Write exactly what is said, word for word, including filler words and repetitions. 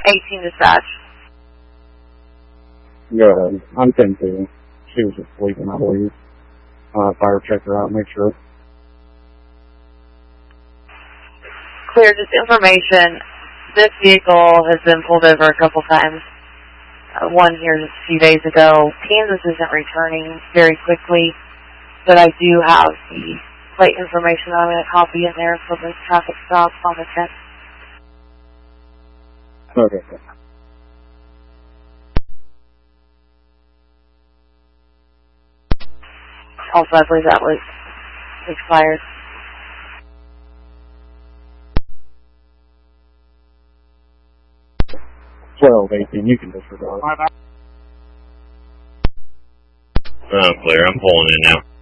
eighteen dispatch. Go ahead. I'm ten two. She was just sleeping, I believe. Uh, fire check her out, make sure. Clear, just information. This vehicle has been pulled over a couple times. Uh, one here just a few days ago. Kansas isn't returning very quickly, but I do have the plate information. I'm going to copy in there for the traffic stops on the tenth. Okay. Also, I believe that was expired. twelve, eighteen, you can disregard. Oh, clear. I'm pulling in now.